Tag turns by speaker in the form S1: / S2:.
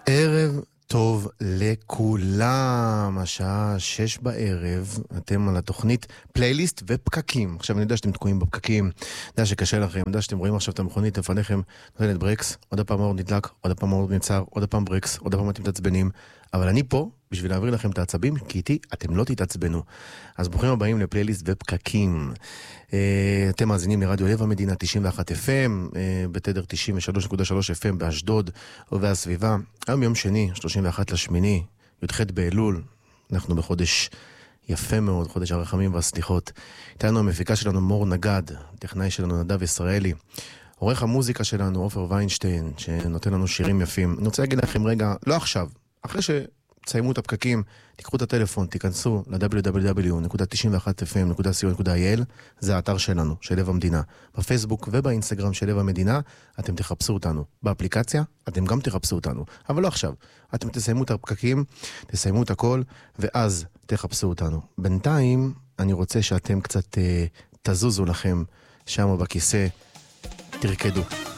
S1: ערב טוב לכולם, השעה 6 בערב, אתם על התוכנית פלייליסט ופקקים. עכשיו אני יודע שאתם תקועים בפקקים, אני יודע שקשה לכם, אני יודע שאתם רואים עכשיו את המכונית לפניכם, נותנת ברקס, עוד הפעם עוד נדלק, עוד הפעם עוד נצר, עוד הפעם ברקס, עוד הפעם אתם תעצבנים, אבל אני פה בשביל להעביר לכם את העצבים, כי איתי אתם לא תתעצבנו. אז ברוכים הבאים לפלייליסט ופקקים. אתם מאזינים לרדיו לב המדינה 91 FM, בתדר 93.3 FM באשדוד ובסביבה. היום יום שני, 31 לשמיני, י"ח באלול, אנחנו בחודש יפה מאוד, חודש הרחמים והסליחות. איתנו המפיקה שלנו מור נגד, טכנאי שלנו נדב ישראלי, עורך המוזיקה שלנו עופר ויינשטיין, שנותן לנו שירים יפים. אני רוצה להגיד לכם רגע, לא עכשיו, אחרי שתסיימו את הפקקים, תיקחו את הטלפון, תיכנסו ל-www.91fm.co.il, זה האתר שלנו, של לב המדינה. בפייסבוק ובאינסטגרם של לב המדינה, אתם תחפשו אותנו. באפליקציה, אתם גם תחפשו אותנו. אבל לא עכשיו. אתם תסיימו את הפקקים, תסיימו את הכל, ואז תחפשו אותנו. בינתיים, אני רוצה שאתם קצת תזוזו לכם שם בכיסא, תרקדו.